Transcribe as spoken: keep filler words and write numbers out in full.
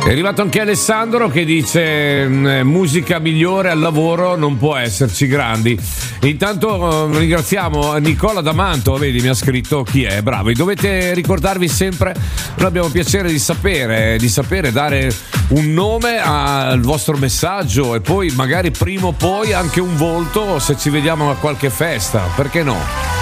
È arrivato anche Alessandro che dice musica migliore al lavoro non può esserci, grandi. Intanto eh, ringraziamo Nicola D'Amanto, vedi, mi ha scritto chi è, bravi. Dovete ricordarvi sempre, noi abbiamo piacere di sapere, di sapere dare un nome al vostro messaggio e poi magari prima o poi anche un volto se ci vediamo a qualche festa, perché no?